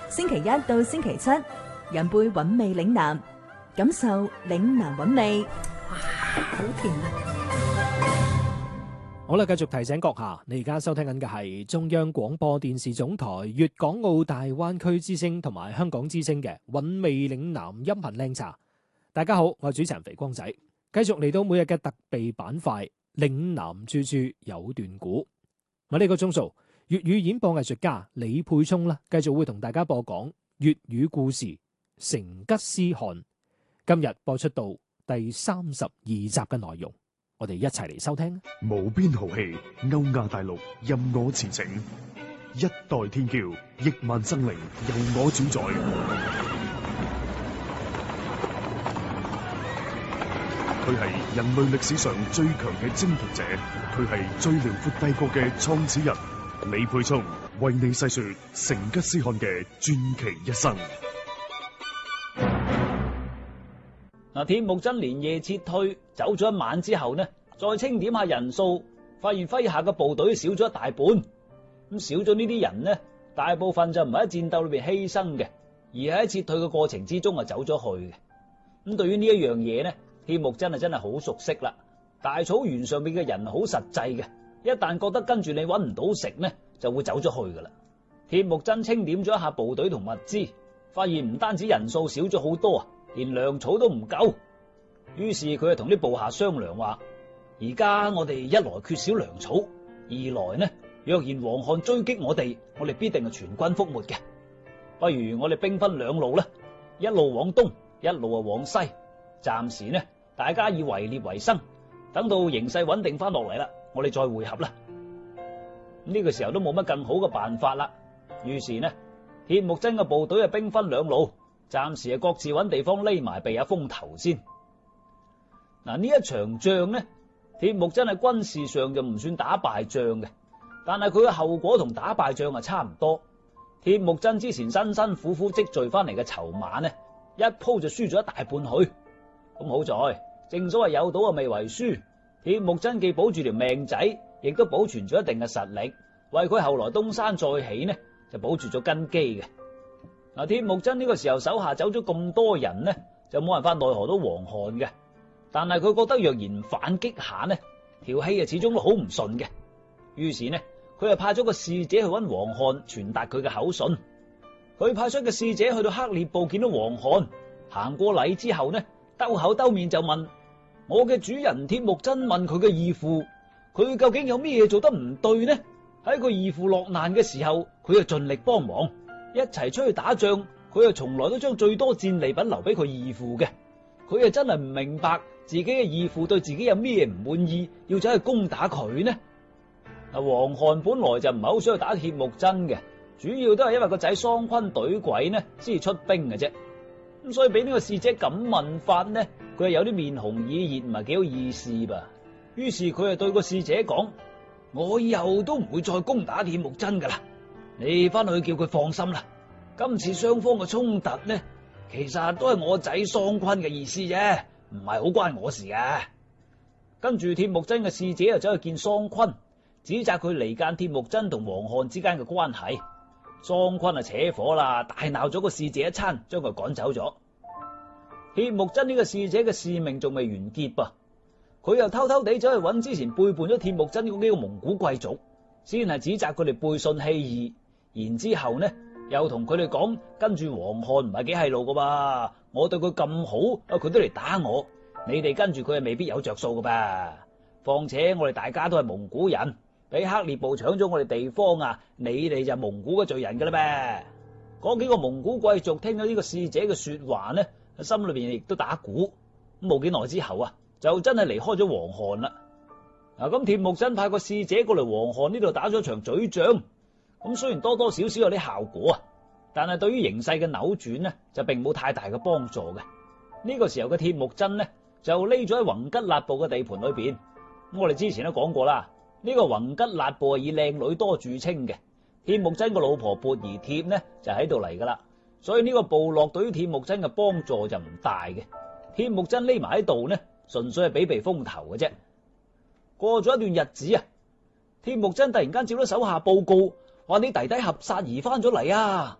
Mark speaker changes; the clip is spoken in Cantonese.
Speaker 1: 星期一到星期七，飲杯韻味嶺南，感受嶺南韻味。哇，好甜啊！
Speaker 2: 好啦，繼續提醒閣下，你而家收聽緊嘅係中央廣播電視總台粵港澳大灣區之聲同埋香港之聲嘅韻味嶺南音頻靚茶。大家好，我係主持人肥光仔，繼續嚟到每日嘅特備板塊嶺南處處有段古。喺呢個鐘數，粵語演播藝術家李沛聰啦，繼續會同大家播講粵語故事《成吉思汗》。今日播出到第32集嘅內容。我哋一齊嚟收聽。
Speaker 3: 無邊豪氣，歐亞大陸任我馳騁，一代天驕，億萬生靈由我主宰。佢係人類歷史上最強嘅征服者，佢係最遼闊帝國嘅創始人。李沛聰為你細說成吉思汗嘅傳奇一生。
Speaker 4: 鐵木真連夜撤退，走咗一晚之後呢，再清點下人數，發現麾下嘅部隊少咗一大半。咁少咗呢啲人呢，大部分就唔係喺戰鬥裏邊犧牲嘅，而係喺撤退嘅過程之中啊走咗去嘅。咁對於呢一樣嘢呢，鐵木真真係好熟悉啦。大草原上邊嘅人好實際嘅，一旦覺得跟住你搵唔到食呢，就會走咗去噶啦。鐵木真清點咗一下部隊同物資，發現唔單止人數少咗好多啊，連糧草都唔夠。於是佢就同啲部下商量話：而家我哋一來缺少糧草，二來呢，若然黃漢追擊我哋必定係全軍覆沒嘅。不如我哋兵分兩路啦，一路往東，一路往西。暫時呢，大家以圍獵為生，等到形勢穩定翻落嚟啦，我哋再會合啦。呢個時候都冇乜更好嘅辦法啦。於是呢，鐵木真嘅部隊係兵分兩路，暫時係各自揾地方匿埋避下風頭先。嗱，呢一場仗呢，鐵木真喺軍事上就唔算打敗仗嘅，但係佢嘅後果同打敗仗係差唔多。鐵木真之前辛辛苦苦積聚翻嚟嘅籌碼呢，一鋪就輸咗一大半去。咁好在，正所謂有賭未為輸，鐵木真既保住條命仔，亦都保存咗一定嘅實力，為佢後來東山再起呢，就保住咗根基嘅。嗱，鐵木真呢個時候手下走咗咁多人呢，就冇辦法奈何到黃漢嘅。但係佢覺得若然反擊下呢，條氣啊始終都好唔順嘅。於是呢，佢就派咗個使者去揾黃漢傳達佢嘅口信。佢派出嘅使者去到克烈部見到黃漢，行過禮之後呢，兜口兜面就問我嘅主人鐵木真，問佢嘅義父，佢究竟有咩嘢做得唔對呢？喺佢義父落難嘅時候，佢就盡力幫忙，一齊出去打仗，佢就從來都將最多戰利品留俾佢義父嘅。佢啊真係唔明白自己嘅義父對自己有咩唔滿意，要走去攻打佢呢？黃漢本來就唔係好想去打鐵木真嘅，主要都係因為個仔桑昆懟鬼呢先至出兵嘅啫。咁所以俾呢個使者咁問法呢，佢係有啲面紅耳熱，唔係幾好意思噃。於是佢就對個使者講：我以後都唔會再攻打鐵木真噶啦，你翻去叫佢放心啦。今次雙方嘅衝突呢，其實都係我仔桑昆嘅意思啫，唔係好關我事嘅。跟住鐵木真嘅使者就走去見桑昆，指責佢離間鐵木真同黃漢之間嘅關係。桑昆啊扯火啦，大鬧咗個使者一餐，將佢趕走咗。鐵木真呢個使者嘅使命仲未完結噃，佢又偷偷地走去揾之前背叛咗鐵木真嗰幾個蒙古貴族，先係指責佢哋背信棄義，然之後呢，又同佢哋講，跟住黃漢唔係幾係路噶噃，我對佢咁好，佢都嚟打我，你哋跟住佢係未必有着數噶噃。況且我哋大家都係蒙古人，俾克烈部搶咗我哋地方啊，你哋就蒙古嘅罪人噶啦噃。嗰幾個蒙古貴族聽到呢個使者嘅說話呢，心裏邊亦都打鼓。冇幾耐之後啊，就真係離開咗黃漢啦。嗱，咁鐵木真派個使者過嚟黃漢呢度打咗場嘴仗。咁雖然多多少少有啲效果啊，但係對於形勢嘅扭轉呢，就並冇太大嘅幫助嘅。呢個時候嘅鐵木真呢，就匿咗喺宏吉勒部嘅地盤裏邊。咁我哋之前都講過啦，呢個宏吉勒部係以靚女多著稱嘅。鐵木真個老婆缽兒帖呢就喺度嚟噶啦，所以呢個部落對於鐵木真嘅幫助就唔大嘅。鐵木真匿埋喺度呢，純粹係避風頭嘅啫。過咗一段日子啊，鐵木真突然間接到手下報告，話你弟弟合薩兒翻咗嚟啊！